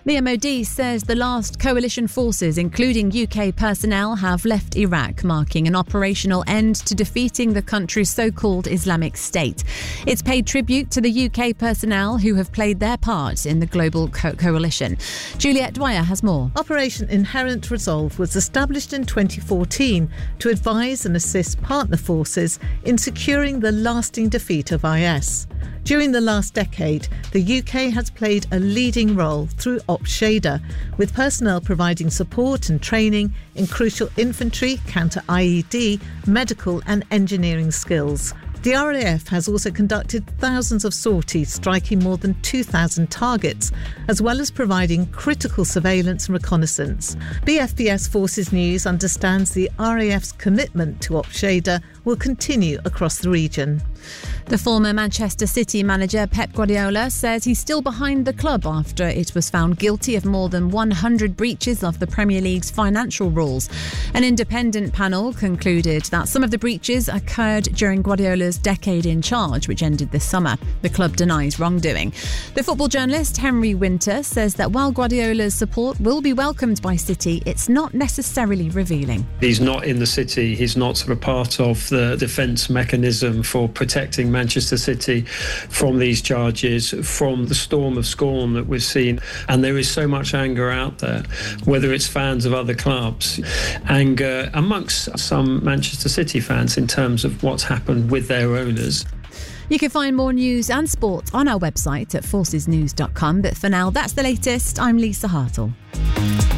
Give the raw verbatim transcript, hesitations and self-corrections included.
The M O D says the last coalition forces, including U K personnel, have left Iraq, marking an operational end to defeating the country's so-called Islamic State. It's paid tribute to the U K personnel who have played their part in the global co- coalition. Juliette Dwyer has more. Operation Inherent Resolve was established in twenty fourteen to advise and assist partner forces in securing the lasting defeat of I S. During the last decade, the U K has played a leading role through Ops Shader, with personnel providing support and training in crucial infantry, counter-I E D, medical and engineering skills. The R A F has also conducted thousands of sorties, striking more than two thousand targets, as well as providing critical surveillance and reconnaissance. B F B S Forces News understands the R A F's commitment to Ops Shader will continue across the region. The former Manchester City manager Pep Guardiola says he's still behind the club after it was found guilty of more than one hundred breaches of the Premier League's financial rules. An independent panel concluded that some of the breaches occurred during Guardiola's decade in charge, which ended this summer. The club denies wrongdoing. The football journalist Henry Winter says that while Guardiola's support will be welcomed by City, it's not necessarily revealing. He's not in the City. He's not sort of part of the defence mechanism for protecting Manchester City from these charges, from the storm of scorn that we've seen. And there is so much anger out there, whether it's fans of other clubs, anger amongst some Manchester City fans in terms of what's happened with their owners. You can find more news and sport on our website at forces news dot com. But for now, that's the latest. I'm Lisa Hartle.